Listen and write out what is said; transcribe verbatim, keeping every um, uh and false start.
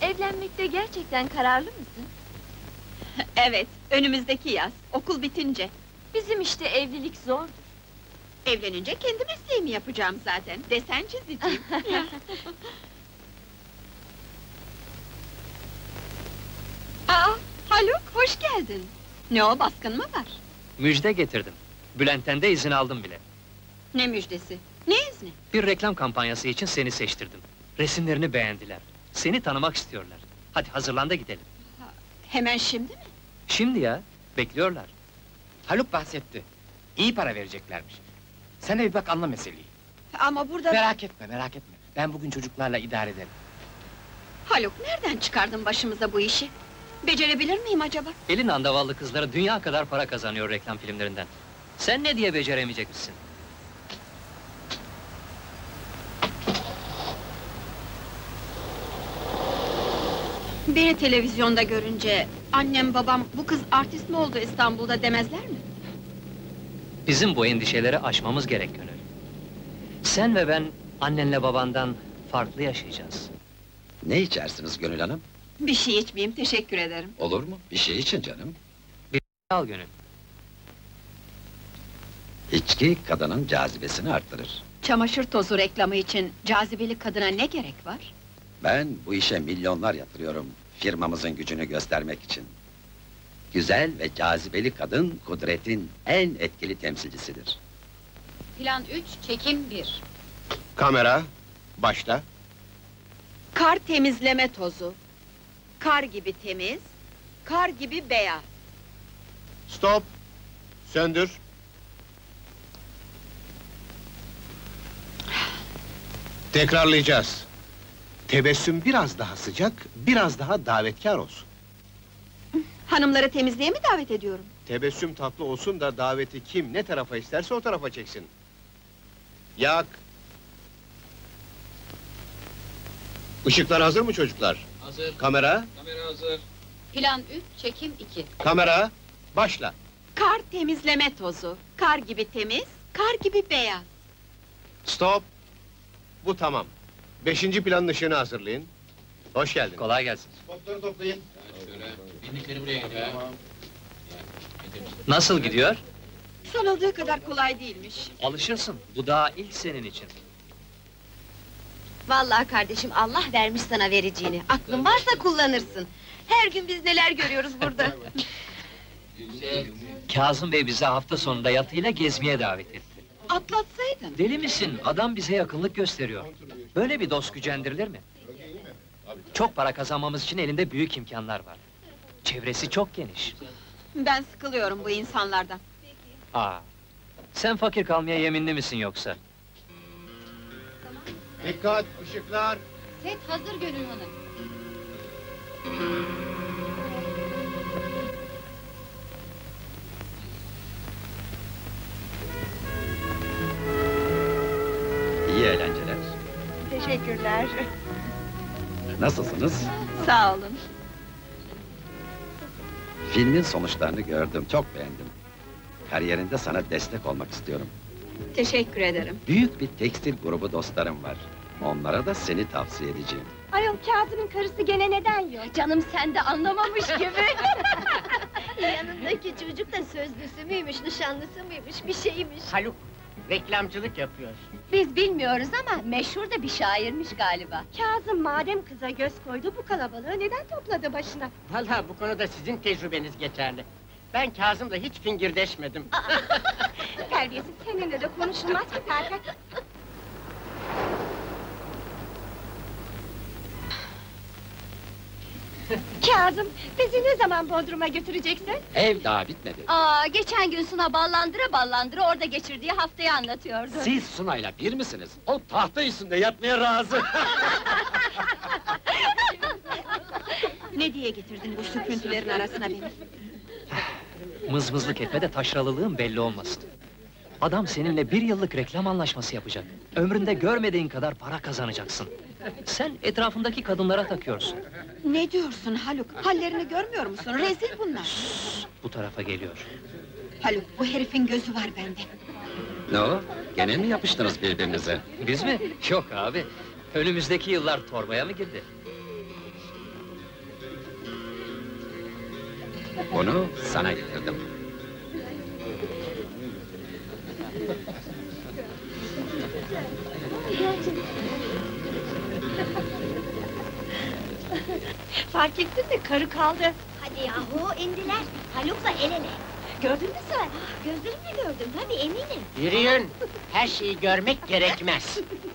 Evlenmekte gerçekten kararlı mısın? Evet, önümüzdeki yaz, okul bitince. Bizim işte evlilik zordur. Evlenince kendi mesleğimi yapacağım zaten, desen çiziciyim. Aa, Haluk, hoş geldin! Ne o, baskın mı var? Müjde getirdim. Bülent'ten de izin aldım bile. Ne müjdesi? Ne izni? Bir reklam kampanyası için seni seçtirdim. Resimlerini beğendiler. Seni tanımak istiyorlar. Hadi hazırlan da gidelim. Hemen şimdi mi? Şimdi ya, bekliyorlar. Haluk bahsetti. İyi para vereceklermiş. Sen de bir bak, anla meseleyi. Ama burada... Merak etme, merak etme. Ben bugün çocuklarla idare ederim. Haluk, nereden çıkardın başımıza bu işi? Becerebilir miyim acaba? Elin andavallı kızları dünya kadar para kazanıyor reklam filmlerinden. Sen ne diye beceremeyecek misin? Beni televizyonda görünce... ...annem babam, bu kız artist mi oldu İstanbul'da demezler mi? Bizim bu endişeleri aşmamız gerek Gönül. Sen ve ben, annenle babandan farklı yaşayacağız. Ne içersiniz Gönül Hanım? Bir şey içmeyeyim, teşekkür ederim. Olur mu? Bir şey için canım. Al Gönül. İçki, kadının cazibesini artırır. Çamaşır tozu reklamı için cazibeli kadına ne gerek var? Ben bu işe milyonlar yatırıyorum, firmamızın gücünü göstermek için. Güzel ve cazibeli kadın, kudretin en etkili temsilcisidir. Plan üç, çekim bir. Kamera, başla. Kar temizleme tozu. Kar gibi temiz, kar gibi beyaz. Stop! Söndür! Tekrarlayacağız. Tebessüm biraz daha sıcak, biraz daha davetkar olsun. Hanımları temizliğe mi davet ediyorum? Tebessüm tatlı olsun da daveti kim ne tarafa isterse o tarafa çeksin. Yak! Işıklar hazır mı çocuklar? Hazır. Kamera, Kamera hazır. Plan üç, çekim iki. kamera, başla! Kar temizleme tozu. Kar gibi temiz, kar gibi beyaz. Stop! Bu tamam. Beşinci planın ışığını hazırlayın. Hoş geldin. Kolay gelsin. Spotları toplayın. Şöyle, binlikleri buraya getir. Tamam. Nasıl gidiyor? Sanıldığı kadar kolay değilmiş. Alışırsın, bu daha ilk senin için. Vallahi kardeşim, Allah vermiş sana vereceğini. Aklın varsa kullanırsın. Her gün biz neler görüyoruz burada. Yüksek. Kazım Bey bizi hafta sonunda yatıyla gezmeye davet etti. Atlatsaydın. Deli misin? Adam bize yakınlık gösteriyor. Böyle bir dost gücendirilir mi? Çok para kazanmamız için elinde büyük imkanlar var. Çevresi çok geniş. Ben sıkılıyorum bu insanlardan. Aa, sen fakir kalmaya yeminli misin yoksa? Dikkat, ışıklar! Set hazır Gönül Hanım. İyi eğlenceler. Teşekkürler. Nasılsınız? Sağ olun. Filmin sonuçlarını gördüm, çok beğendim. Kariyerinde sana destek olmak istiyorum. Teşekkür ederim. Büyük bir tekstil grubu dostlarım var. Onlara da seni tavsiye edeceğim. Ayol, Kazım'ın karısı gene neden yok? Canım, sen de anlamamış gibi. Yanındaki çocuk da sözlüsü müymüş, nişanlısı mıymış, bir şeymiş. Haluk, reklamcılık yapıyor. Biz bilmiyoruz ama meşhur da bir şairmiş galiba. Kazım madem kıza göz koydu, bu kalabalığı neden topladı başına? Vallahi bu konuda sizin tecrübeniz geçerli. Ben Kazım'la hiç fingirdeşmedim. Terbiyesiz, seninle de konuşulmaz ki zaten. Kazım, bizi ne zaman Bodrum'a götüreceksin? Ev daha bitmedi. Aa, geçen gün Suna ballandıra ballandıra orada geçirdiği haftayı anlatıyordu. Siz Sunay'la bir misiniz? O tahta üstünde yatmaya razı! Ne diye getirdin bu süprüntülerin arasına beni? Mızmızlık etme de taşralılığın belli olmasın. Adam seninle bir yıllık reklam anlaşması yapacak. Ömründe görmediğin kadar para kazanacaksın. Sen etrafındaki kadınlara takıyorsun. Ne diyorsun Haluk? Hallerini görmüyor musun? Rezil bunlar! Bu tarafa geliyor. Haluk, bu herifin gözü var bende. Ne o? Gene mi yapıştınız birbirinize? Biz mi? Yok abi. Önümüzdeki yıllar torbaya mı girdi? Bunu sana getirdim. Fark ettin mi, karı kaldı. Hadi yahu indiler. Haluk'la el ele. Gördün mü sen? Gözlerimle gördüm tabii eminim. Yürüyün! Her şeyi görmek gerekmez.